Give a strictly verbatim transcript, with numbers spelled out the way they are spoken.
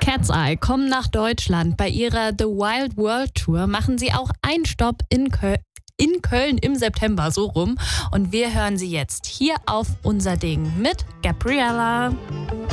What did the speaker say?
Cat's Eye kommen nach Deutschland. Bei ihrer The Wild World Tour machen sie auch einen Stopp in Köln. In Köln im September, so rum. Und wir hören sie jetzt hier auf Unser Ding mit Gabriella.